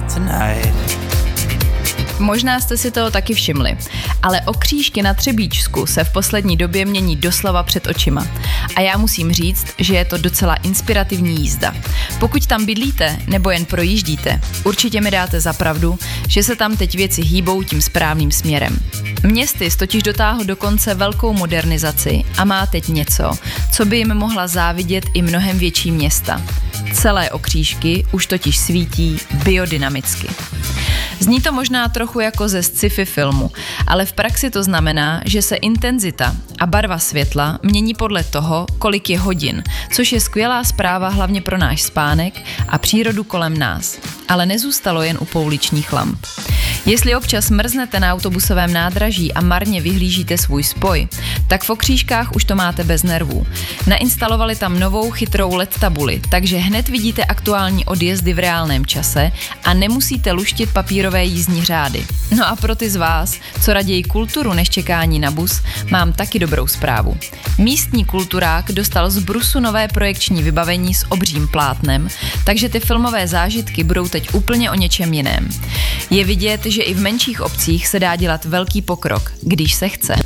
tonight. Možná jste si toho taky všimli, ale okřížky na Třebíčsku se v poslední době mění doslova před očima. A já musím říct, že je to docela inspirativní jízda. Pokud tam bydlíte nebo jen projíždíte, určitě mi dáte za pravdu, že se tam teď věci hýbou tím správným směrem. Městys totiž dotáhl dokonce velkou modernizaci a má teď něco, co by jim mohla závidět i mnohem větší města. Celé okřížky už totiž svítí biodynamicky. Zní to možná trochu jako ze sci-fi filmu, ale v praxi to znamená, že se intenzita a barva světla mění podle toho, kolik je hodin, což je skvělá zpráva hlavně pro náš spánek a přírodu kolem nás. Ale nezůstalo jen u pouličních lamp. Jestli občas mrznete na autobusovém nádraží a marně vyhlížíte svůj spoj, tak v okřížkách už to máte bez nervů. Nainstalovali tam novou chytrou LED tabuli, takže hned vidíte aktuální odjezdy v reálném čase a nemusíte luštit papírové jízdní řády. No a pro ty z vás, co raději kulturu než čekání na bus, mám taky dobrou zprávu. Místní kulturák dostal z Brusu nové projekční vybavení s obřím plátnem, takže ty filmové zážitky budou teď úplně o něčem jiném. Je vidět, že i v menších obcích se dá dělat velký pokrok, když se chce.